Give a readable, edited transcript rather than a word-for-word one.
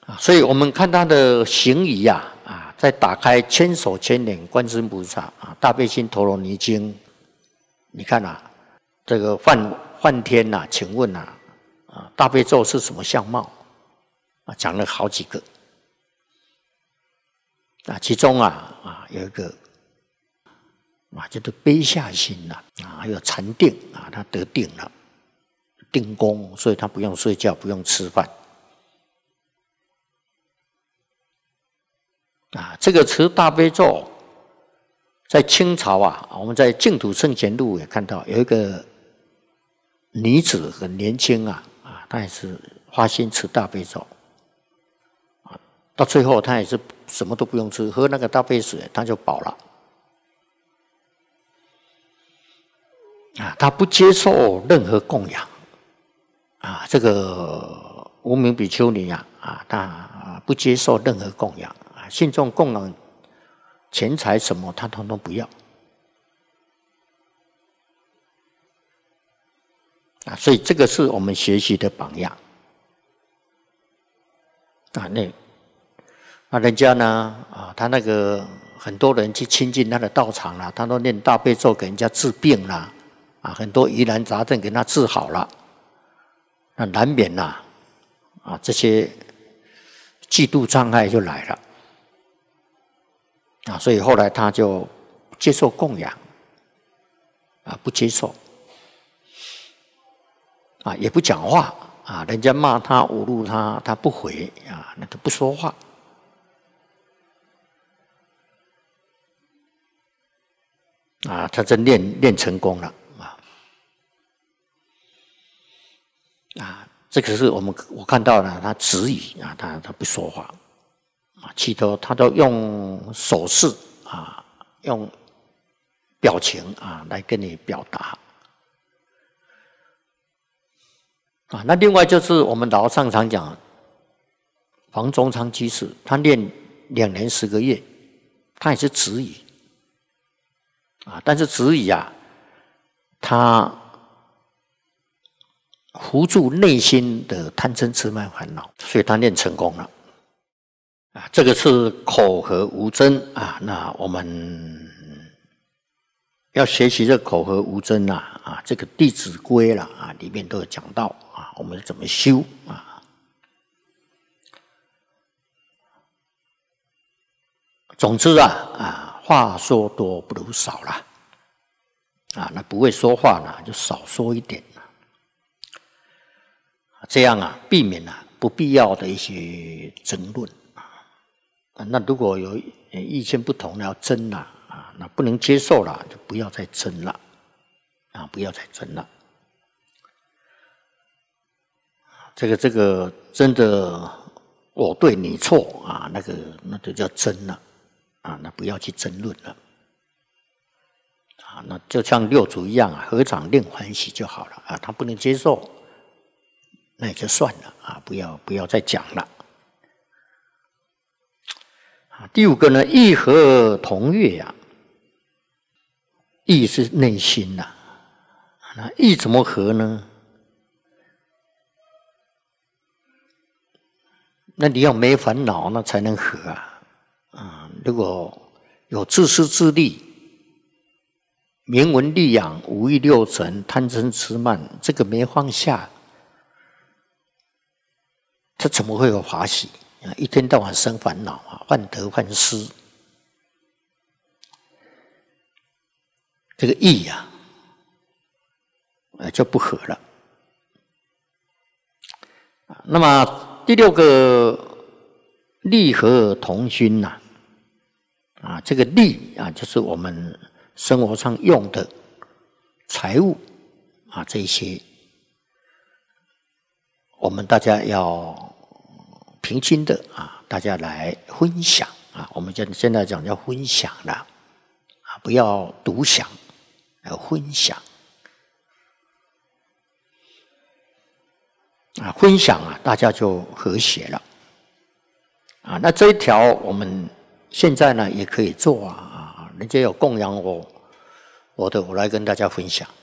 所以我们看他的行仪在打开千手千眼观世音菩萨大悲心陀罗尼经，你看这个梵天请问大悲咒是什么相貌？讲了好几个其中有一个叫做悲下心还有禅定他得定了，定功，所以他不用睡觉，不用吃饭。这个持大悲咒，在清朝我们在《净土圣贤录》也看到有一个女子很年轻她也是发心持大悲咒，到最后她也是什么都不用吃，喝那个大悲水她就饱了。她不接受任何供养这个无名比丘尼她不接受任何供养。信众供养钱财什么，他统统不要所以这个是我们学习的榜样那人家呢他那个很多人去亲近他的道场他都念大悲咒给人家治病很多疑难杂症给他治好了，那难免这些嫉妒障碍就来了。所以后来他就不接受供养不接受也不讲话人家骂他侮辱他，他不回那都不说话他真练成功了这个是我看到了他止语他不说话其他他都用手势用表情来跟你表达那另外就是我们老上常讲黄宗昌居士，他念2年10个月，他也是止语但是止语他扶住内心的贪嗔痴慢烦恼，所以他念成功了这个是口和无争那我们要学习这口和无争这个《弟子规》里面都有讲到我们怎么修总之话说多不如少啦那不会说话就少说一点这样避免不必要的一些争论那如果有意见不同要争那不能接受了，就不要再争了不要再争了。这个真的我对你错那就叫争了那不要去争论了那就像六祖一样合掌令欢喜就好了他不能接受，那也就算了不要再讲了。第5个呢，意和同悦意是内心那意怎么和呢？那你要没烦恼，那才能和如果有自私自利、名闻利养、五欲六尘、贪嗔痴慢，这个没放下，这怎么会有法喜？一天到晚生烦恼患得患失，这个意就不合了。那么第6个利和同心这个利就是我们生活上用的财物这一些，我们大家要平均的大家来分享我们现在讲叫分享了不要独享，要分享分享大家就和谐了那这一条我们现在呢也可以做人家有供养我的，我来跟大家分享。